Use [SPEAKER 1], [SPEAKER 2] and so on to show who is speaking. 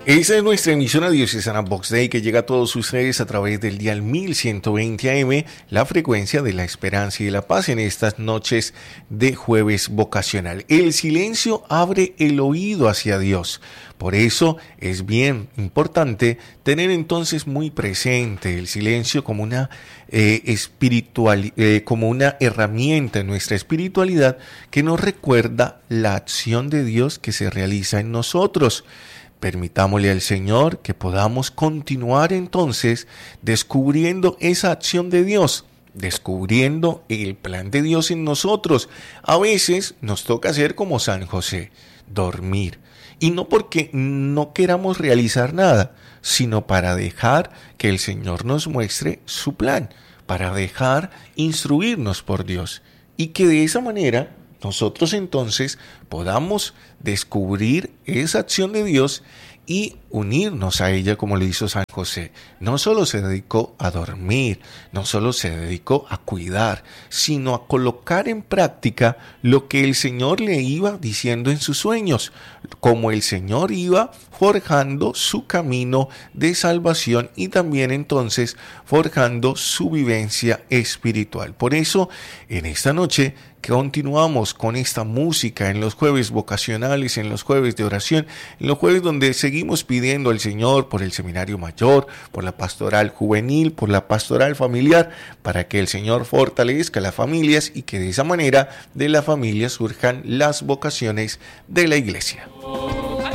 [SPEAKER 1] Esa es nuestra emisora diocesana Vox Dei que llega a todos ustedes a través del dial 1120 AM, la frecuencia de la esperanza y de la paz en estas noches de jueves vocacional. El silencio abre el oído hacia Dios. Por eso es bien importante tener entonces muy presente el silencio como una como una herramienta en nuestra espiritualidad que nos recuerda la acción de Dios que se realiza en nosotros. Permitámosle al Señor que podamos continuar entonces descubriendo esa acción de Dios, descubriendo el plan de Dios en nosotros. A veces nos toca hacer como San José, dormir. Y no porque no queramos realizar nada, sino para dejar que el Señor nos muestre su plan, para dejar instruirnos por Dios. Y que de esa manera nosotros entonces podamos descubrir esa acción de Dios y unirnos a ella como lo hizo San José. No solo se dedicó a dormir, no solo se dedicó a cuidar, sino a colocar en práctica lo que el Señor le iba diciendo en sus sueños, como el Señor iba forjando su camino de salvación y también entonces forjando su vivencia espiritual. Por eso, en esta noche continuamos con esta música en los jueves vocacionales, en los jueves de oración, en los jueves donde seguimos pidiendo al Señor por el seminario mayor, por la pastoral juvenil, por la pastoral familiar, para que el Señor fortalezca las familias y que de esa manera de la familia surjan las vocaciones de la Iglesia.